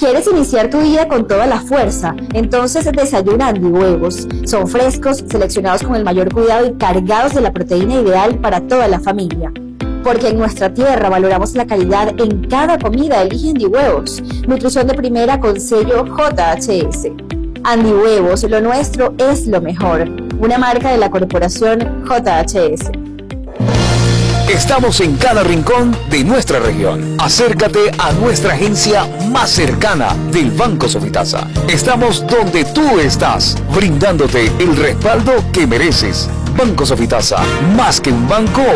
¿Quieres iniciar tu día con toda la fuerza? Entonces desayuna Andi Huevos. Son frescos, seleccionados con el mayor cuidado y cargados de la proteína ideal para toda la familia. Porque en nuestra tierra valoramos la calidad en cada comida. Elige Andi Huevos. Nutrición de primera con sello JHS. Andi Huevos, lo nuestro es lo mejor. Una marca de la corporación JHS. Estamos en cada rincón de nuestra región. Acércate a nuestra agencia más cercana del Banco Sofitasa. Estamos donde tú estás, brindándote el respaldo que mereces. Banco Sofitasa, más que un banco,